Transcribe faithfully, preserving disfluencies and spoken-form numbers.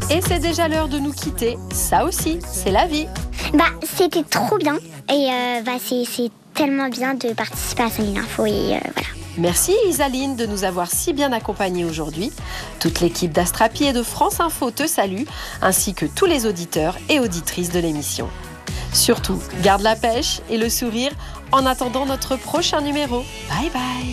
Et c'est déjà l'heure de nous quitter. Ça aussi, c'est la vie. Bah, c'était trop bien. Et euh, bah, c'est, c'est tellement bien de participer à Saline Info. Et euh, voilà. Merci Isaline de nous avoir si bien accompagnés aujourd'hui. Toute l'équipe d'Astrapi et de France Info te salue, ainsi que tous les auditeurs et auditrices de l'émission. Surtout, garde la pêche et le sourire en attendant notre prochain numéro. Bye bye.